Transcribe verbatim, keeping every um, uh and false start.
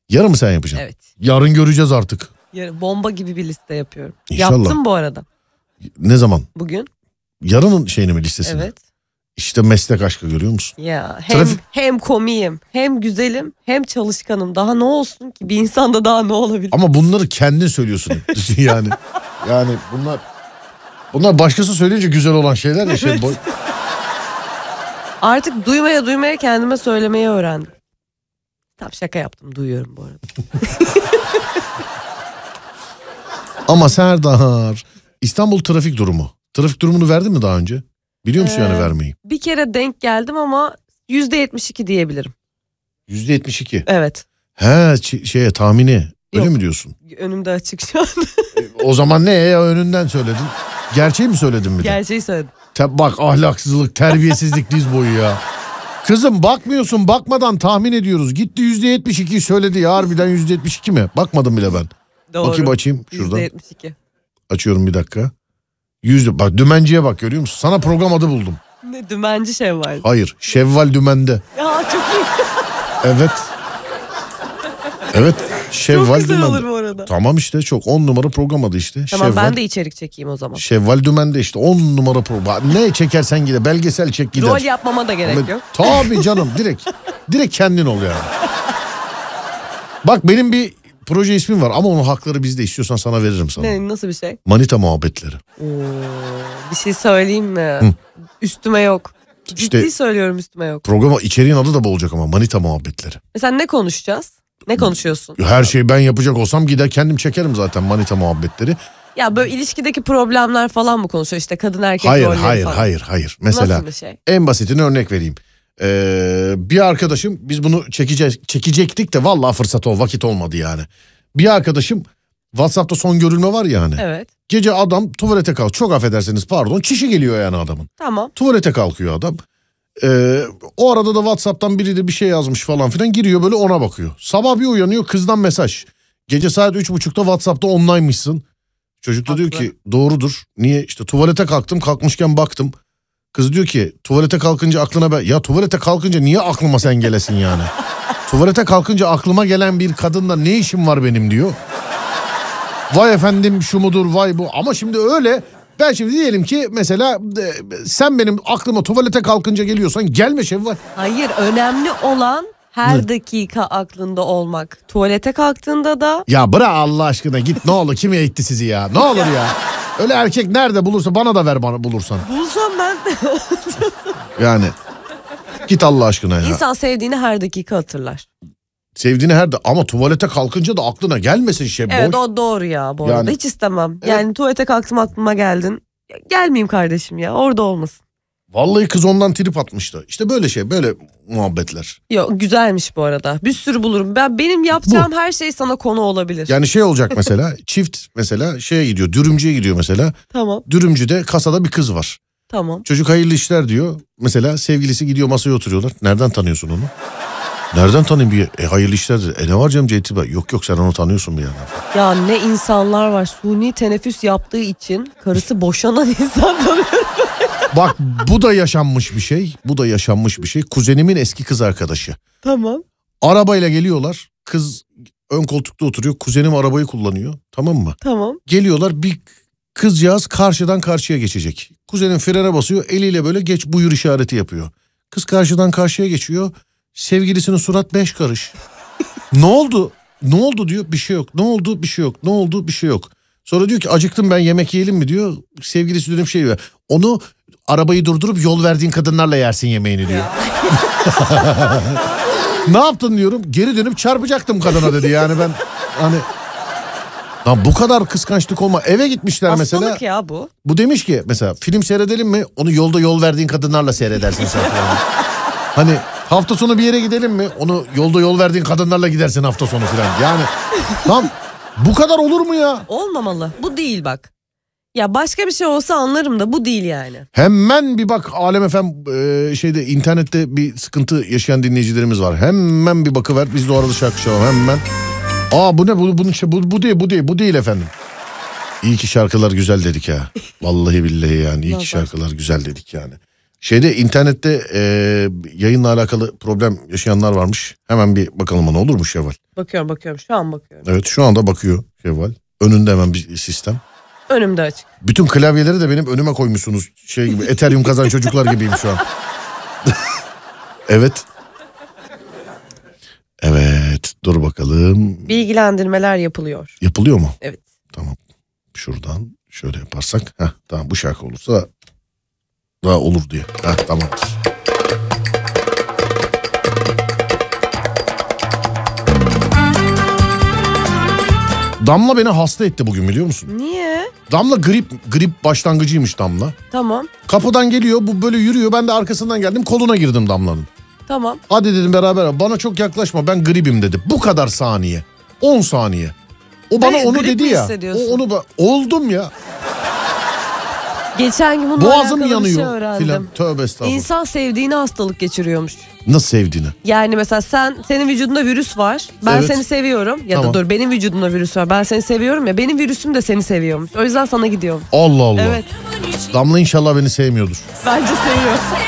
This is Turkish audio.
Yarın mı sen yapacaksın? Evet. Yarın göreceğiz artık. Yarın bomba gibi bir liste yapıyorum. İnşallah. Yaptım bu arada. Ne zaman? Bugün. Yarının şeyini mi, listesini? Evet. İşte meslek aşkı, görüyor musun? Ya hem Trafik... hem komiyim, hem güzelim, hem çalışkanım. Daha ne olsun ki? Bir insanda daha ne olabilir? Ama bunları kendin söylüyorsun yani. Yani bunlar bunlar başkası söyleyince güzel olan şeyler ya. Şey, boy... Artık duymaya duymaya kendime söylemeyi öğrendim. Tam şaka yaptım, duyuyorum bu arada. Ama Serdar, İstanbul trafik durumu. Trafik durumunu verdin mi daha önce? Biliyor musun ee, yani vermeyi? Bir kere denk geldim ama yüzde yetmiş iki diyebilirim. Yüzde yetmiş iki? Evet. He şeye tahmini. Öyle Yok, mi diyorsun? Önümde açık şu an. O zaman ne ya, önünden söyledin. Gerçeği mi söyledin mi de? Gerçeği söyledim. Te bak ahlaksızlık, terbiyesizlik diz boyu ya. Kızım bakmıyorsun, bakmadan tahmin ediyoruz. Gitti yüzde yetmiş ikiyi söyledi ya, harbiden yüzde yetmiş iki mi? Bakmadım bile ben. Doğru. Bakayım açayım şuradan. yüzde yetmiş iki. Açıyorum bir dakika. Yüzde, bak dümenciye bak, görüyor musun? Sana program adı buldum. Ne, dümenci Şevval? Hayır, Şevval Dümen'de. Ya çok iyi. Evet. Evet. Şevval çok güzel Dümen'de. olur bu arada. Tamam işte, çok on numara program adı işte. Tamam, Şevval. ben de içerik çekeyim o zaman. Şevval Dümen'de işte on numara program. Ne çekersen gider, belgesel çek gider. Rol yapmama da gerek Ama, yok. tabii canım, direkt. Direkt kendin ol yani. Bak benim bir proje ismim var ama onun hakları bizde, istiyorsan sana veririm sana. Ne, nasıl bir şey? Manita muhabbetleri. Oo, bir şey söyleyeyim mi? Hı. Üstüme yok. Ciddi İşte, söylüyorum, üstüme yok. Programa içeriğin adı da bu olacak ama, manita muhabbetleri. Mesela ne konuşacağız? Ne konuşuyorsun? Her şeyi ben yapacak olsam gider kendim çekerim zaten, manita muhabbetleri. Ya böyle ilişkideki problemler falan mı konuşuyor, işte kadın erkek hayır, rolleri hayır, falan? Hayır hayır hayır. Mesela nasıl bir şey? En basitini örnek vereyim. Ee, bir arkadaşım, biz bunu çekeceğiz, çekecektik de vallahi fırsat o vakit olmadı yani. Bir arkadaşım WhatsApp'ta son görülme var ya hani. Evet. Gece adam tuvalete kalk, çok affedersiniz pardon, çişi geliyor yani adamın. Tamam. Tuvalete kalkıyor adam. Ee, o arada da WhatsApp'tan biri de bir şey yazmış falan filan, giriyor böyle ona bakıyor. Sabah bir uyanıyor, kızdan mesaj. Gece saat üç buçukta WhatsApp'ta online'mışsın. Çocuk da diyor ki doğrudur. Niye? İşte tuvalete kalktım, kalkmışken baktım. Kız diyor ki tuvalete kalkınca aklına ben... Ya tuvalete kalkınca niye aklıma sen gelesin yani? Tuvalete kalkınca aklıma gelen bir kadınla ne işim var benim diyor. Vay efendim şu mudur, vay bu. Ama şimdi öyle... Ben şimdi diyelim ki mesela e, sen benim aklıma tuvalete kalkınca geliyorsan gelme Şevval. Hayır, önemli olan her Hı. dakika aklında olmak. Tuvalete kalktığında da... Ya bırak Allah aşkına, git ne olur, kim eğitti sizi ya, ne olur ya. Öyle erkek nerede bulursa bana da ver, bana bulursan. Bulsam ben. Yani git Allah aşkına ya. İnsan sevdiğini her dakika hatırlar. Sevdiğini her de, ama tuvalete kalkınca da aklına gelmesin şey. Evet, o doğru ya bu arada. Yani, hiç istemem. Evet. Yani tuvalete kalktım aklıma geldin. Gelmeyeyim kardeşim ya, orada olmasın. Vallahi kız ondan trip atmıştı. İşte böyle şey, böyle muhabbetler. Yok, güzelmiş bu arada. Bir sürü bulurum. Ben benim yapacağım bu. Her şey sana konu olabilir. Yani şey olacak mesela çift mesela şeye gidiyor, dürümcüye gidiyor mesela. Tamam. Dürümcüde kasada bir kız var. Tamam. Çocuk hayırlı işler diyor. Mesela sevgilisi gidiyor, masaya oturuyorlar. Nereden tanıyorsun onu? Nereden tanıyayım bir? E hayırlı işler dedi. E ne var canım Ceytin? Yok yok, sen onu tanıyorsun bir yana. Ya ne insanlar var, suni teneffüs yaptığı için karısı boşanan insan tanıyorum. Bak bu da yaşanmış bir şey. Bu da yaşanmış bir şey. Kuzenimin eski kız arkadaşı. Tamam. Arabayla geliyorlar. Kız ön koltukta oturuyor. Kuzenim arabayı kullanıyor. Tamam mı? Tamam. Geliyorlar, bir kızcağız karşıdan karşıya geçecek. Kuzenim frene basıyor. Eliyle böyle geç buyur işareti yapıyor. Kız karşıdan karşıya geçiyor. Sevgilisinin surat beş karış. Ne oldu? Ne oldu diyor. Bir şey yok. Ne oldu? Bir şey yok. Ne oldu? Bir şey yok. Sonra diyor ki acıktım ben, yemek yiyelim mi diyor. Sevgilisi dönüp şey diyor. Onu arabayı durdurup yol verdiğin kadınlarla yersin yemeğini diyor. Ne yaptın diyorum. Geri dönüp çarpacaktım kadına dedi. Yani ben hani... Lan bu kadar kıskançlık olma. Eve gitmişler mesela. Hastalık ya bu. Bu demiş ki mesela film seyredelim mi? Onu yolda yol verdiğin kadınlarla seyredersin sen. Hani hafta sonu bir yere gidelim mi? Onu yolda yol verdiğin kadınlarla gidersin hafta sonu falan. Yani lan bu kadar olur mu ya? Olmamalı. Bu değil bak. Ya başka bir şey olsa anlarım da bu değil yani. Hemen bir bak Alem F M e, şeyde internette bir sıkıntı yaşayan dinleyicilerimiz var. Hemen bir bakıver, biz de o arada şarkı çalalım hemen. Aa bu ne bu, bunun şey, bu, bu değil bu değil bu değil efendim. İyi ki şarkılar güzel dedik ya. Vallahi billahi yani iyi ki şarkılar güzel dedik yani. Şeyde internette e, yayınla alakalı problem yaşayanlar varmış. Hemen bir bakalım ona, olur mu Şevval? Bakıyorum bakıyorum şu an bakıyorum. Evet, şu anda bakıyor Şevval. Önünde hemen bir sistem. Önümde açık. Bütün klavyeleri de benim önüme koymuşsunuz. Şey gibi, Ethereum kazan çocuklar gibiyim şu an. Evet. Evet, dur bakalım. Bilgilendirmeler yapılıyor. Yapılıyor mu? Evet. Tamam. Şuradan şöyle yaparsak. Heh, tamam, bu şarkı olursa daha olur diye. Heh, tamamdır. Damla beni hasta etti bugün, biliyor musun? Niye? Damla grip grip başlangıcıymış Damla. Tamam. Kapıdan geliyor, bu böyle yürüyor, ben de arkasından geldim, koluna girdim Damla'nın. Tamam. Hadi dedim beraber, bana çok yaklaşma, ben gripim dedi. Bu kadar saniye. on saniye. O bana Hayır, onu grip dedi mi ya. hissediyorsun? O onu ba- oldum ya. Geçen gün bununla Boğazım alakalı bir şey yanıyor öğrendim. filan. Tövbe estağfurullah. İnsan sevdiğini hastalık geçiriyormuş. Nasıl sevdiğini? Yani mesela sen, senin vücudunda virüs var. Ben Evet. seni seviyorum. Ya Tamam. da dur, benim vücudumda virüs var. Ben seni seviyorum ya. Benim virüsüm de seni seviyormuş. O yüzden sana gidiyorum. Allah Allah. Evet. Damla inşallah beni sevmiyordur. Bence seviyor.